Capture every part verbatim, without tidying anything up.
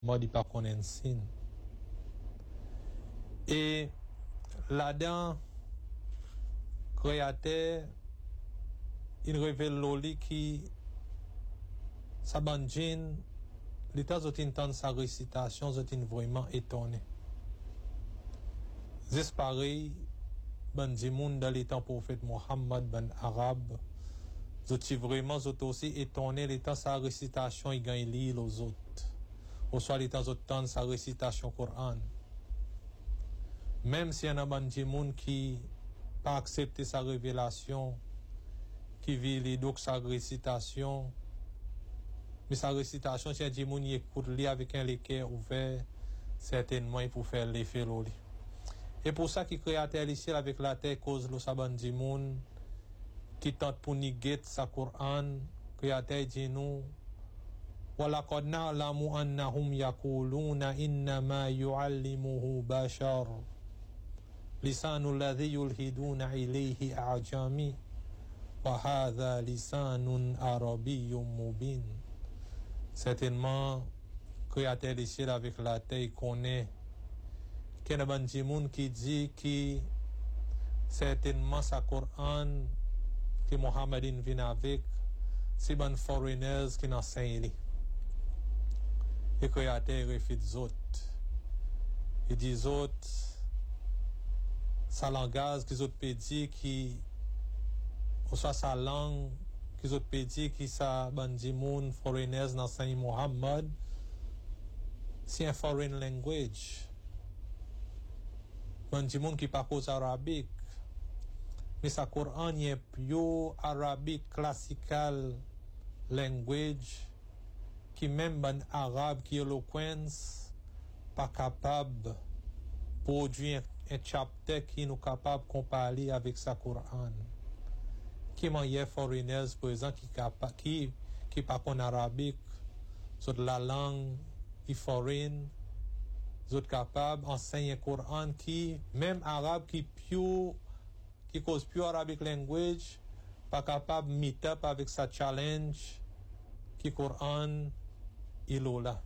mode pas connaître signe et là-dedans créateur il révèle l'oli qui sa bandjine l'état zotin sa récitation zotin vraiment étonné c'est pareil bandi moun dans les temps prophète Mohammed ben arabe zoti vraiment zoti aussi étonné l'état sa récitation il gagne lire aux autres ou soit l'état zotan sa récitation Coran même si y en a bandi moun qui pas accepter sa révélation qui vit les donc sa récitation mais sa récitation si un moun y écoute li avec un cœur ouvert certainement pour faire l'effet loli et pour ça qui créateur ici avec la terre cause le sabandi moun qui tente pour néger sa Coran créateur dit nous wala qad na'lamu annahum yaquluna innama yu'allimuhu bashar lisanu alladhi yulhiduna ilayhi a'jami wa hadha lisanun arabiyyun mubin certainement créateur ici avec la terre connaît qu'il y a des gens qui dit que certainement sa Coran que Mohammed vient avec c'est des foreigners qui n'enseignent et créateur refuse autres il dit autres sa langage qu'ils autres peut dire qui ou soit sa langue qu'ils autres peut dire qui sa bandi moun foreigners n'enseigne Mohammed c'est un foreign language bandi moun qui pas cause arabique mais sa Coran est pure arabique classical language qui même ban arabe qui éloquence pas capable produire un chapter qui nous capable comparer avec sa Coran qui manière foreigners par exemple qui capable qui qui pas en arabique sur la langue qui foreign autres capable enseigner Coran qui même arabe qui pure qui cause pure arabic language pas capable meet up avec sa challenge qui Coran il est là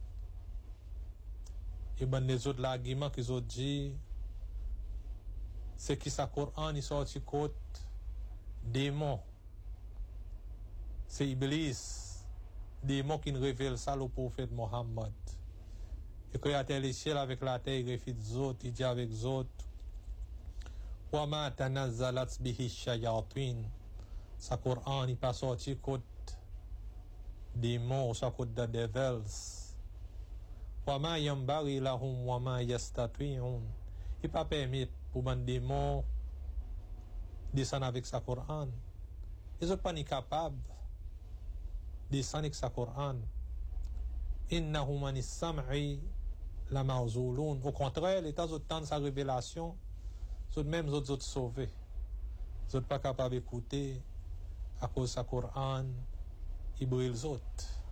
et ben les autres arguments qu'ils ont dit c'est que sa Coran il sorti côté démon c'est Iblis démon qui révèle ça au prophète Mohammed et créateur les ciels avec la terre il refuse autres il dit avec autres wa ma tanazzalat bihi shayatin sa Coran il pas sorti côté démons sa côté de devils wa ma yanbaghi lahum wa ma yastati'un il pas permis pour ban démons descendre avec sa Coran ils sont pas ni capables descendre avec sa Coran innahum anis sam'i la mawzulun au contraire l'état de temps de sa révélation sont même autres autres sauvés ils sont pas capables d'écouter à cause de sa Coran ils brûlent les autres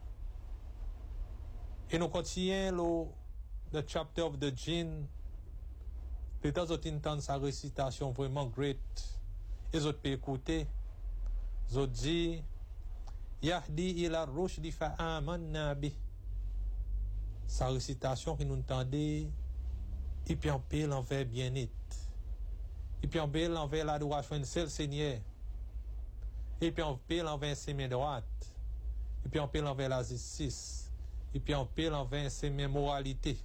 et nous continuons le the chapter of the jinn l'état de temps de sa récitation vraiment great ils autres peuvent écouter ils autres dit yahdi ila rushdi fa amanna bi sa récitation qui nous entendait et puis en paix l'envers bien-être et puis en paix l'envers l'adoration de seul Seigneur et puis en paix l'envers ses mains droites et puis en paix l'envers la justice et puis en paix l'envers ses mains moralité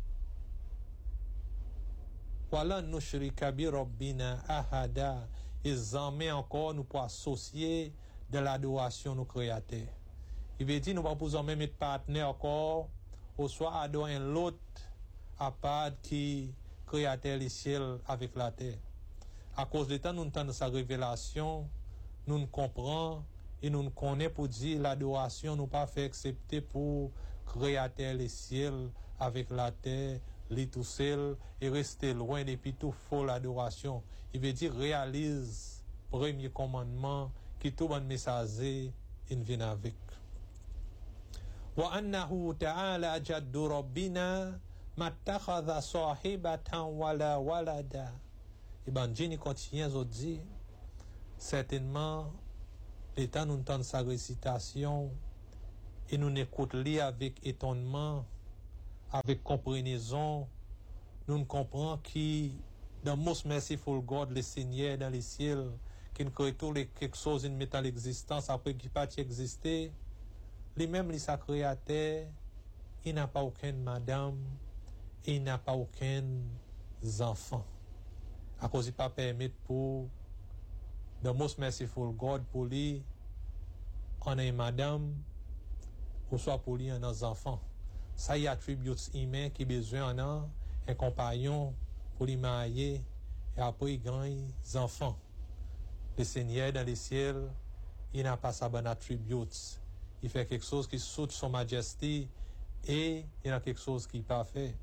wala nushrika bi rabbina ahada et jamais encore nous pour associer de l'adoration nous créateurs il veut dire nous pas pour même mettre partenaire encore ou soit adorer l'autre à part qui créateur les ciels avec la terre à cause de temps nous entendons sa révélation nous ne comprenons et nous ne connaissons pour dire l'adoration nous pas fait accepter pour créateur les ciels avec la terre les tout seul et rester loin depuis tout faux l'adoration il veut dire réalise premier commandement qui tout bon messager il vient avec wa annahu ta'ala jaddu rabbina mattakhadha sahibatan wala walada ibn jini continue à dire certainement l'état nous entend sa récitation et nous n'écoute li avec étonnement avec compréhension, nous comprenons qui, the most merciful God, le Seigneur dans les cieux, qui crée tout les quelque chose, une mettant l'existence après qui pas exister, lui-même, il s'est créateur, il n'a pas aucune madame, il n'a pas aucun enfant. À cause il pas permettre pour the most merciful God pour lui, on a une madame, ou soit pour lui, on a un enfant. Ça y attribute humain qui besoin en un compagnon pour lui marier et après il gagne des enfants. Le Seigneur dans les cieux, il n'a pas sa bonne attribute. Il fait quelque chose qui saute son majesté et il a quelque chose qui n'est pas fait.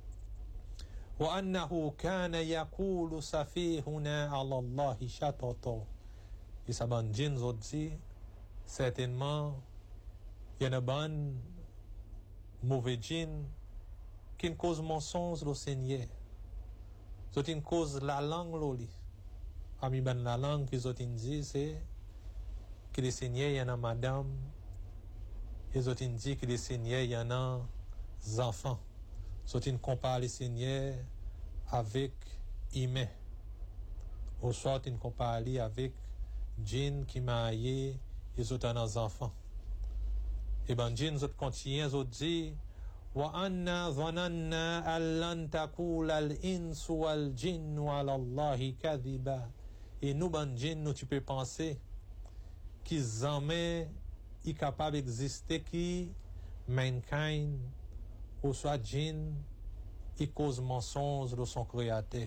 وأنه كان يقول سفيهنا على الله شططا. Et ça ban djinn dit certainement il y a un bon mauvais djinn qui ne cause mensonge au Seigneur. C'est une cause la langue loli. Ami ban la langue qu'ils ont dit c'est que le Seigneur y en a madame. Ils ont dit que le Seigneur y en a enfants. C'est une compare le Seigneur avec humain. Ou soit une compare avec djinn qui marié ils ont un enfant. Et ben djinn ils continuent ils ont dit wa anna dhananna allan taqula al-insu wal-jinnu ala Allahi kadhiba. Et nous ben djinn nous tu peux penser qu'ils jamais est capable d'exister qui mankind ou soit djinn il cause mensonge de son créateur.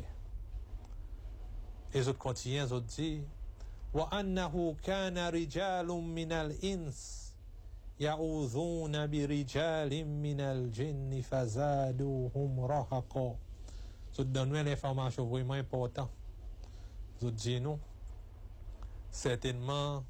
Et les autres continuent, les autres disent wa annahu kana rijalun minal ins ya'udhuna bi rijalin minal jinni fazaduhum rahaqa. Ça donne une information vraiment importante. Les autres disent nous certainement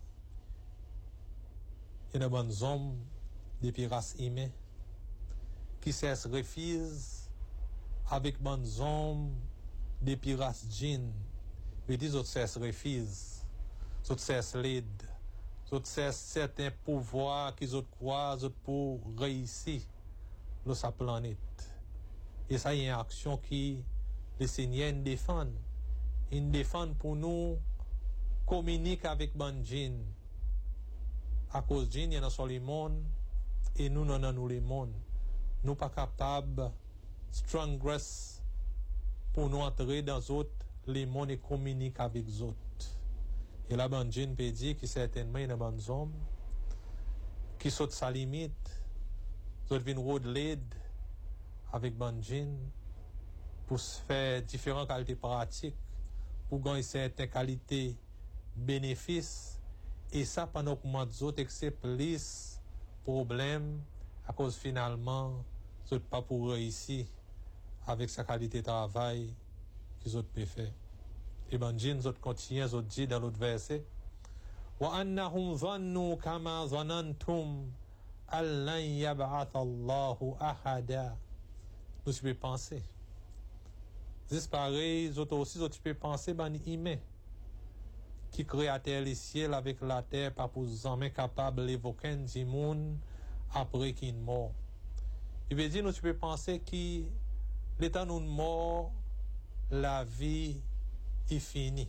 il y a des bons hommes des races humaines qui se refusent avec bons hommes des races djinn. Ils disent autres se refusent, autres se l'aide, autres se certains pouvoirs qu'ils autres croient pour réussir dans sa planète. Et ça, il y a une action qui le Seigneur nous défend. Il nous défend pour nous communiquer avec bons djinn. À cause djinn, il y en a sur le monde et nous n'en avons le monde. Nous pas capables strongest pour nous entrer dans autres les mondes et communiquer avec les autres. Et la bande djinn peut dire que certainement il y a des hommes qui sautent sa limite, ils viennent road l'aide avec bande djinn pour se faire différentes qualités pratiques, pour gagner certaines qualités bénéfices. Et ça, pendant que moi, d'autres, c'est plus problème à cause finalement, c'est pas pour réussir avec sa qualité de travail qu'ils ont pu faire. Et ben, djinn, ils continuent, ils dit dans l'autre verset, wa annahum dhannu kama dhanantum allan yab'ath Allahu ahada. Nous tu peux penser. C'est pareil, ils aussi, ils peux penser, ben, humain. Qui créateur les ciels avec la terre, pas pour jamais capable d'évoquer du monde après qu'il est mort. Il veut dire, nous, tu peux penser que l'état nous mort, la vie est finie.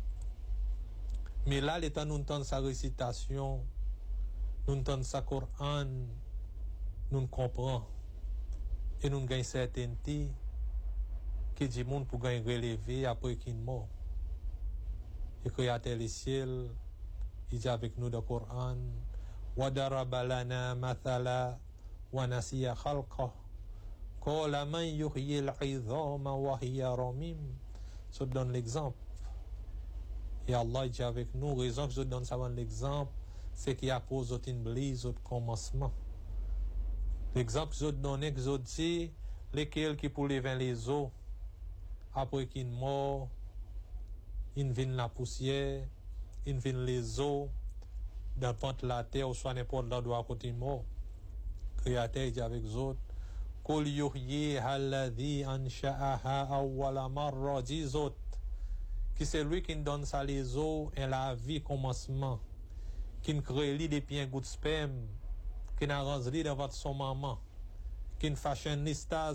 Mais là, l'état nous entend sa récitation, nous entend sa Coran, nous comprenons. Et nous gagnons certaineté que du monde pour gagner relevé après qu'il est mort. Le créateur des ciels, il dit avec nous dans le Coran, وَدَرَبَ لَنَا مَثَلًا وَنَسِيَ خَلْقَهُ قَالَ مَنْ يُحْيِي الْعِظَامَ وَهِيَ رَمِيمٌ. Ça donne l'exemple. Et Allah dit avec nous, raison que je donne ça l'exemple, c'est qu'il y a cause d'une blise au commencement. L'exemple que je donne, que je dis, lesquels qui pour lever les eaux, après qu'ils meurent, ils viennent la poussière, ils viennent les eaux, dans le la terre, ou soit n'importe l'endroit à côté de mort. Créateur dit avec les autres, Kul yuhyi alladhi ansha'aha awwala marra, dit autres, qui c'est lui qui donne ça les eaux et la vie commencement, qui crée lui depuis un goût de sperme, qui n'a rendu dans votre son maman, qui qui est fashionistas